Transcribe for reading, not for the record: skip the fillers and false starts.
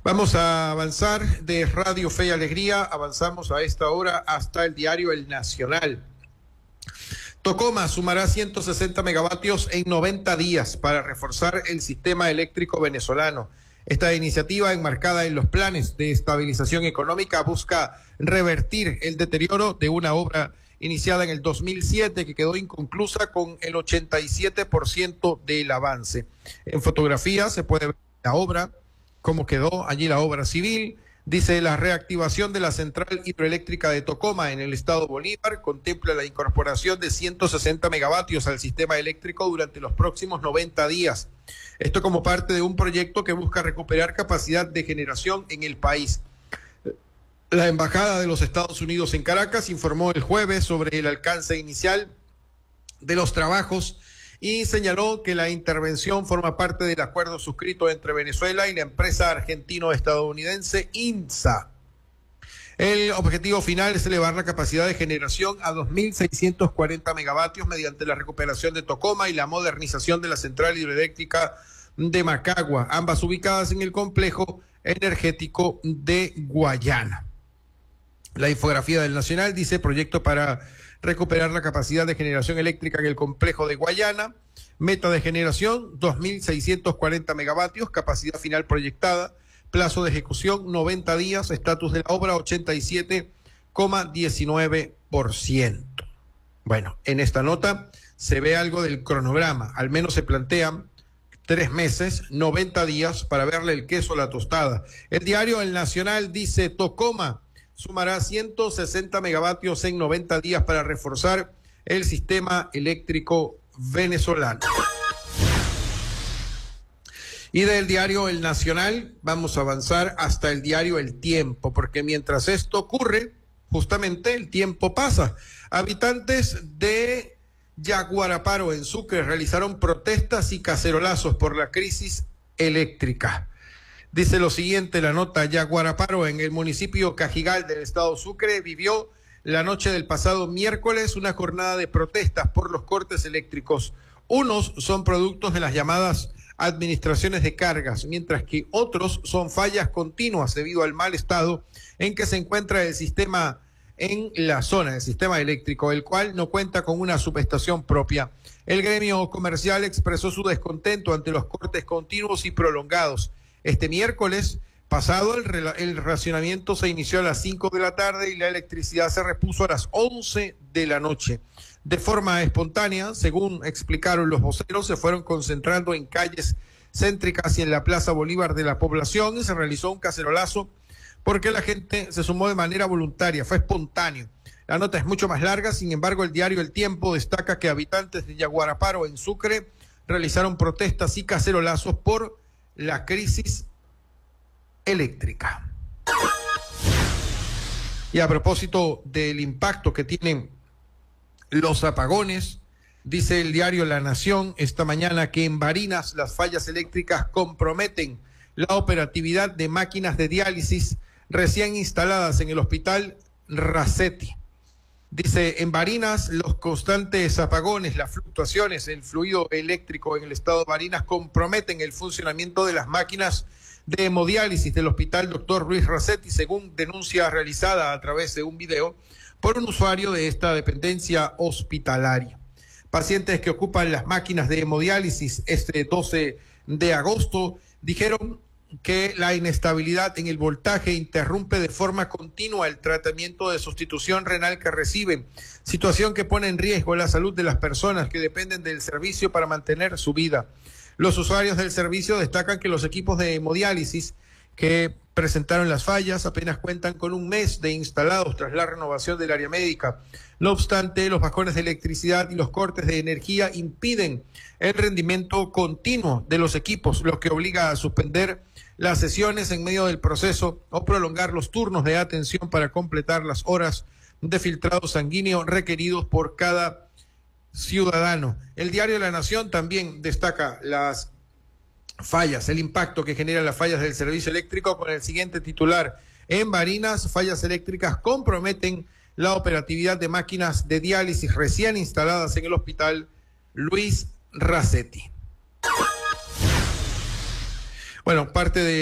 Vamos a avanzar de Radio Fe y Alegría, avanzamos a esta hora hasta el diario El Nacional. Tocoma sumará 160 megavatios en 90 días para reforzar el sistema eléctrico venezolano. Esta iniciativa, enmarcada en los planes de estabilización económica, busca revertir el deterioro de una obra iniciada en el 2007 que quedó inconclusa con el 87% del avance. En fotografía se puede ver la obra, cómo quedó allí la obra civil. Dice: la reactivación de la central hidroeléctrica de Tocoma en el estado Bolívar contempla la incorporación de 160 megavatios al sistema eléctrico durante los próximos 90 días. Esto como parte de un proyecto que busca recuperar capacidad de generación en el país. La Embajada de los Estados Unidos en Caracas informó el jueves sobre el alcance inicial de los trabajos y señaló que la intervención forma parte del acuerdo suscrito entre Venezuela y la empresa argentino-estadounidense INSA. El objetivo final es elevar la capacidad de generación a 2.640 megavatios mediante la recuperación de Tocoma y la modernización de la central hidroeléctrica de Macagua, ambas ubicadas en el complejo energético de Guayana. La infografía del Nacional dice: proyecto para recuperar la capacidad de generación eléctrica en el complejo de Guayana, meta de generación 2.640 megavatios, capacidad final proyectada, plazo de ejecución 90 días, estatus de la obra 87,19%. Bueno, en esta nota se ve algo del cronograma, al menos se plantean 3 meses, 90 días para verle el queso a la tostada. El diario El Nacional dice: Tocoma sumará 160 megavatios en 90 días para reforzar el sistema eléctrico venezolano. Y del diario El Nacional vamos a avanzar hasta el diario El Tiempo, porque mientras esto ocurre, justamente el tiempo pasa. Habitantes de Yaguaraparo, en Sucre, realizaron protestas y cacerolazos por la crisis eléctrica. Dice lo siguiente la nota: Yaguaraparo, en el municipio Cajigal del estado Sucre, vivió la noche del pasado miércoles una jornada de protestas por los cortes eléctricos. Unos son productos de las llamadas administraciones de cargas, mientras que otros son fallas continuas debido al mal estado en que se encuentra el sistema en la zona, el sistema eléctrico, el cual no cuenta con una subestación propia. El gremio comercial expresó su descontento ante los cortes continuos y prolongados. Este miércoles pasado el racionamiento se inició a las 5 de la tarde y la electricidad se repuso a las 11 de la noche. De forma espontánea, según explicaron los voceros, se fueron concentrando en calles céntricas y en la Plaza Bolívar de la población y se realizó un cacerolazo porque la gente se sumó de manera voluntaria, fue espontáneo. La nota es mucho más larga, sin embargo, el diario El Tiempo destaca que habitantes de Yaguaraparo, en Sucre, realizaron protestas y cacerolazos por la crisis eléctrica. Y a propósito del impacto que tienen los apagones, dice el diario La Nación esta mañana que en Barinas las fallas eléctricas comprometen la operatividad de máquinas de diálisis recién instaladas en el hospital Racetti. Dice: en Barinas los constantes apagones, las fluctuaciones, el fluido eléctrico en el estado de Barinas comprometen el funcionamiento de las máquinas de hemodiálisis del hospital Dr. Luis Racetti, según denuncia realizada a través de un video por un usuario de esta dependencia hospitalaria. Pacientes que ocupan las máquinas de hemodiálisis este 12 de agosto dijeron que la inestabilidad en el voltaje interrumpe de forma continua el tratamiento de sustitución renal que reciben, situación que pone en riesgo la salud de las personas que dependen del servicio para mantener su vida. Los usuarios del servicio destacan que los equipos de hemodiálisis que presentaron las fallas apenas cuentan con un mes de instalados tras la renovación del área médica. No obstante, los bajones de electricidad y los cortes de energía impiden el rendimiento continuo de los equipos, lo que obliga a suspender las sesiones en medio del proceso o prolongar los turnos de atención para completar las horas de filtrado sanguíneo requeridos por cada ciudadano. El diario La Nación también destaca las fallas, el impacto que generan las fallas del servicio eléctrico con el siguiente titular: en Barinas, fallas eléctricas comprometen la operatividad de máquinas de diálisis recién instaladas en el hospital Luis Racetti. Bueno, parte de